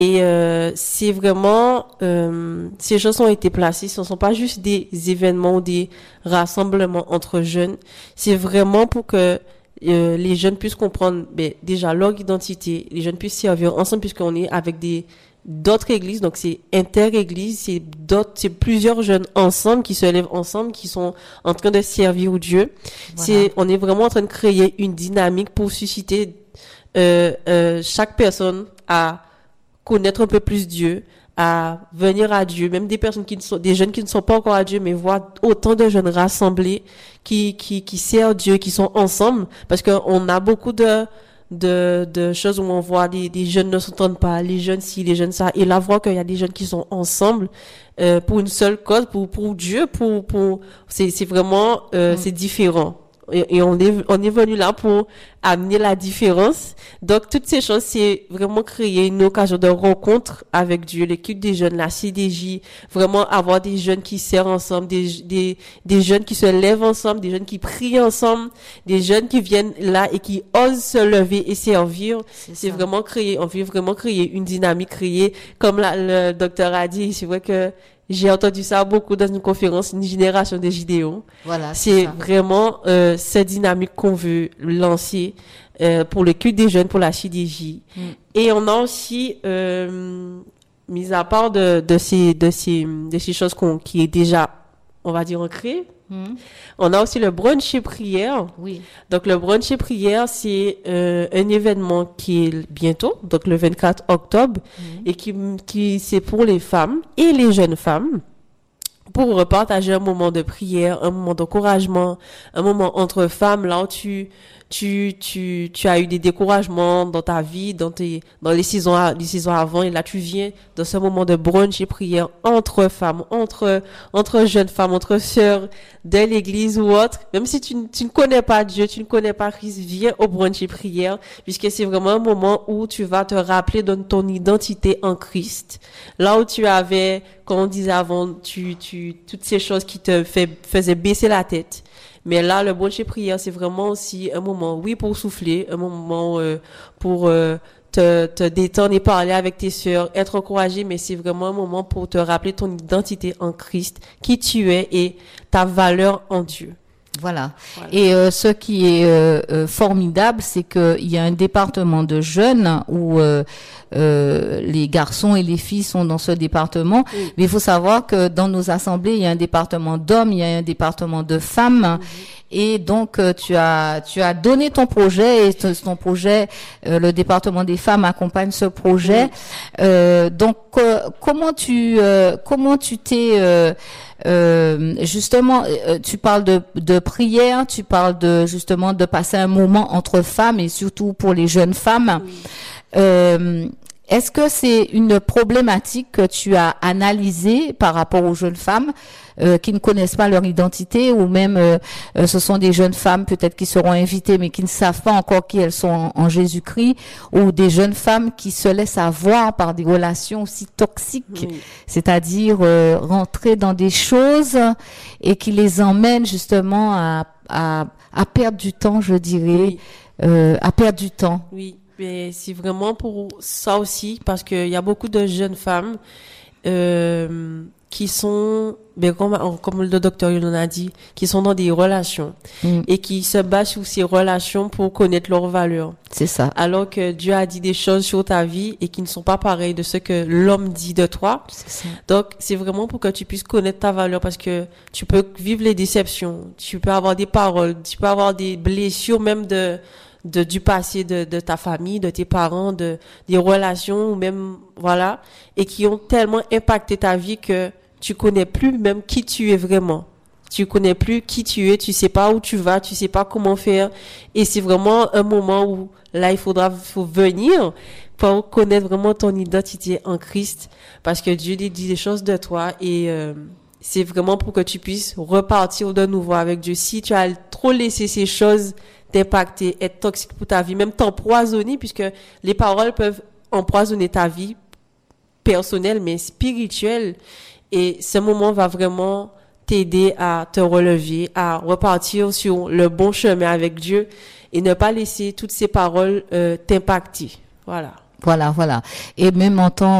Et c'est vraiment, ces choses ont été placées, ce ne sont pas juste des événements ou des rassemblements entre jeunes, c'est vraiment pour que les jeunes puissent comprendre déjà leur identité, les jeunes puissent servir ensemble puisqu'on est avec d'autres églises, donc c'est inter-églises, c'est plusieurs jeunes ensemble qui se lèvent ensemble, qui sont en train de servir Dieu. Voilà. On est vraiment en train de créer une dynamique pour susciter chaque personne à connaître un peu plus Dieu, à venir à Dieu, même des jeunes qui ne sont pas encore à Dieu, mais voir autant de jeunes rassemblés qui servent Dieu, qui sont ensemble, parce qu'on a beaucoup de choses où on voit des jeunes ne s'entendent pas, les jeunes ci, les jeunes ça, et là voir qu'il y a des jeunes qui sont ensemble pour une seule cause, pour Dieu, c'est vraiment c'est différent. Et on est venu là pour amener la différence. Donc, toutes ces choses, c'est vraiment créer une occasion de rencontre avec Dieu, l'équipe des jeunes, la CDJ, vraiment avoir des jeunes qui servent ensemble, des jeunes qui se lèvent ensemble, des jeunes qui prient ensemble, des jeunes qui viennent là et qui osent se lever et servir. C'est vraiment on veut vraiment créer une dynamique, comme le docteur a dit, c'est vrai que j'ai entendu ça beaucoup dans une conférence, une génération de Gideon. Voilà, c'est ça. vraiment cette dynamique qu'on veut lancer pour le culte des jeunes, pour la CDJ. Et on a aussi, mis à part de ces choses qui est déjà, on va dire, ancrées, on a aussi le brunch et prière. Oui. Donc, le brunch et prière, c'est un événement qui est bientôt, donc le 24 octobre, et qui c'est pour les femmes et les jeunes femmes, pour partager un moment de prière, un moment d'encouragement, un moment entre femmes, là où tu as eu des découragements dans ta vie, dans les saisons avant, et là tu viens dans ce moment de brunch et prière entre femmes, entre jeunes femmes, entre sœurs de l'église ou autre. Même si tu ne connais pas Dieu, tu ne connais pas Christ, viens au brunch et prière, puisque c'est vraiment un moment où tu vas te rappeler de ton identité en Christ. Là où tu avais, comme on disait avant, toutes ces choses qui te faisaient baisser la tête. Mais là, le brunch et prière, c'est vraiment aussi un moment, oui, pour souffler, un moment pour te détendre et parler avec tes sœurs, être encouragé, mais c'est vraiment un moment pour te rappeler ton identité en Christ, qui tu es et ta valeur en Dieu. Voilà. Et ce qui est formidable, c'est qu'il y a un département de jeunes où les garçons et les filles sont dans ce département. Oui. Mais il faut savoir que dans nos assemblées, il y a un département d'hommes, il y a un département de femmes. Et donc tu as donné ton projet et ton projet, le département des femmes accompagne ce projet. Donc comment tu t'es justement, tu parles de prière, tu parles justement de passer un moment entre femmes et surtout pour les jeunes femmes. Est-ce que c'est une problématique que tu as analysée par rapport aux jeunes femmes qui ne connaissent pas leur identité, ou même ce sont des jeunes femmes peut-être qui seront invitées mais qui ne savent pas encore qui elles sont en Jésus-Christ, ou des jeunes femmes qui se laissent avoir par des relations aussi toxiques, c'est-à-dire rentrer dans des choses et qui les emmènent justement à perdre du temps, je dirais, à perdre du temps. Oui. Mais c'est vraiment pour ça aussi, parce qu'il y a beaucoup de jeunes femmes qui sont, comme le docteur en a dit, qui sont dans des relations et qui se basent sur ces relations pour connaître leurs valeurs. C'est ça. Alors que Dieu a dit des choses sur ta vie et qui ne sont pas pareilles de ce que l'homme dit de toi. C'est ça. Donc, c'est vraiment pour que tu puisses connaître ta valeur, parce que tu peux vivre les déceptions, tu peux avoir des paroles, tu peux avoir des blessures même du passé de ta famille, de tes parents, des relations, ou même, voilà, et qui ont tellement impacté ta vie que tu connais plus même qui tu es vraiment. Tu connais plus qui tu es, tu sais pas où tu vas, tu sais pas comment faire, et c'est vraiment un moment où là, il faut venir pour connaître vraiment ton identité en Christ, parce que Dieu dit des choses de toi, et c'est vraiment pour que tu puisses repartir de nouveau avec Dieu. Si tu as trop laissé ces choses t'impacter, être toxique pour ta vie, même t'empoisonner, puisque les paroles peuvent empoisonner ta vie personnelle, mais spirituelle. Et ce moment va vraiment t'aider à te relever, à repartir sur le bon chemin avec Dieu et ne pas laisser toutes ces paroles t'impacter. Voilà. Voilà. Et même en temps